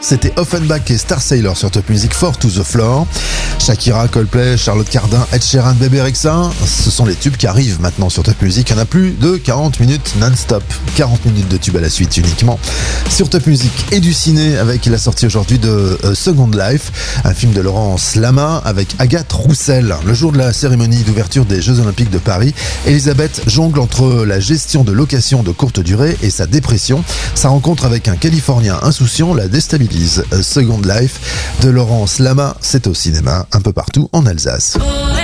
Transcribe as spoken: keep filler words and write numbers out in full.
c'était Offenbach et Star Sailor sur Top Music, four to the Floor. Shakira, Coldplay, Charlotte Cardin, Ed Sheeran, Bébé Rexha, ce sont les tubes qui arrivent maintenant sur Top Music. Il y en a plus de quarante minutes non-stop, quarante minutes de tubes à la suite uniquement sur Top Music. Et du ciné avec la sortie aujourd'hui de euh, Second Life, un film de Laurence Lama avec Agathe Roussel. Le jour de la cérémonie d'ouverture des Jeux Olympiques de Paris, Elisabeth jongle entre la gestion de location de courte durée et sa dépression. Sa rencontre avec un Californien insouciant la déstabilise. Second Life de Laurence Lama, c'est au cinéma un peu partout en Alsace.